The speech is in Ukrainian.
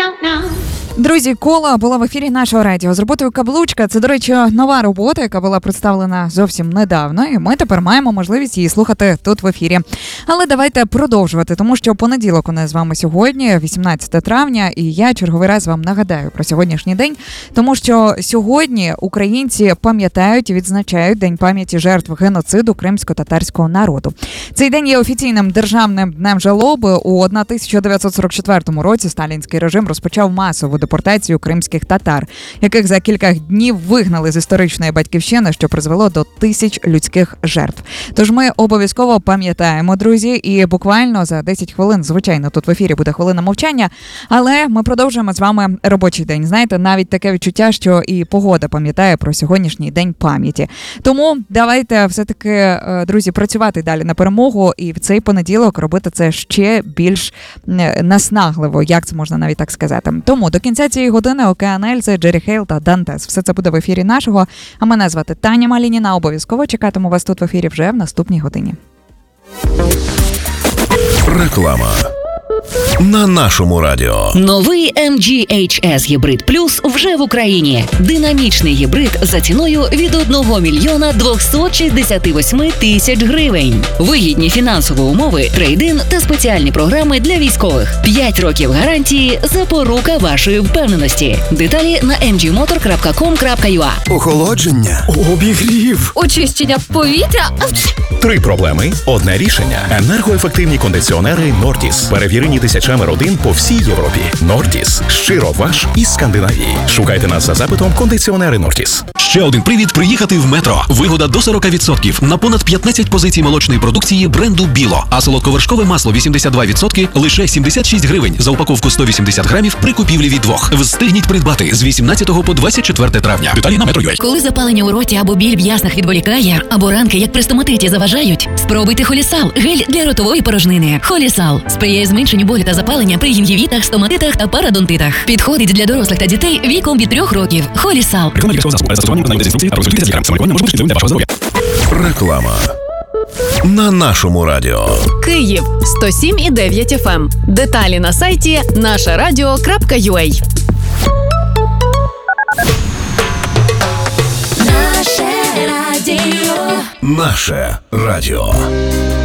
Друзі, Кола була в ефірі нашого радіо з роботою «Каблучка». Це, до речі, нова робота, яка була представлена зовсім недавно, і ми тепер маємо можливість її слухати тут в ефірі. Але давайте продовжувати, тому що понеділок у нас з вами сьогодні, 18 травня, і я черговий раз вам нагадаю про сьогоднішній день, тому що сьогодні українці пам'ятають і відзначають День пам'яті жертв геноциду кримсько-татарського народу. Цей день є офіційним державним днем жалоби. У 1944 році сталінський режим розпочав масову депортацію кримських татар, яких за кілька днів вигнали з історичної батьківщини, що призвело до тисяч людських жертв. Тож ми обов'язково пам'ятаємо, друзі, і буквально за 10 хвилин, звичайно, тут в ефірі буде хвилина мовчання, але ми продовжуємо з вами робочий день. Знаєте, навіть таке відчуття, що і погода пам'ятає про сьогоднішній День пам'яті. Тому давайте все-таки, друзі, працювати далі на перемогу і в цей понеділок робити це ще більш наснагливо, як це можна навіть так сказати. Тому до кінця цієї години Океан Ельзи, Джері Хейл та Дантес. Все це буде в ефірі нашого. А мене звати Таня Малініна. Обов'язково чекатиму вас тут в ефірі вже в наступній годині. Реклама на нашому радіо. Новий MG HS Hybrid Plus вже в Україні. Динамічний гібрид за ціною від 1 мільйона 268 тисяч гривень. Вигідні фінансові умови, трейд-ін та спеціальні програми для військових. 5 років гарантії – запорука вашої впевненості. Деталі на mgmotor.com.ua. Охолодження, обігрів, Очищення повітря. 3 проблеми, одне рішення. Енергоефективні кондиціонери Nordis. Перевірені тисячами родин по всій Європі. Nordis. Щиро ваш із Скандинавії. Шукайте нас за запитом «Кондиціонери Nordis». Ще один привід приїхати в Метро. Вигода до 40% на понад 15 позицій молочної продукції бренду Біло. А солодковершкове масло 82% лише 76 гривень за упаковку 180 грамів при купівлі від 2. Встигніть придбати з 18 по 24 травня. Деталі на Metro.ua. Коли запалення у роті або біль в яснах відволікає, або ранки, як при стоматиті, заважають, спробуйте Холісал – гель для ротової порожнини. Холісал сприяє зменшенню болю та запалення при гінгівітах, стоматитах та парадонтитах. Підходить для дорослих та дітей віком від 3 років. Холісал. Реклама лікарського засобу. Застосування виконання без інструкції та розсудити за лікарем. Самолікування може бути шкідливим для вашого здоров'я. Реклама на нашому радіо. Київ 107,9 FM. Деталі на сайті нашарадіо.ua. Наше радіо.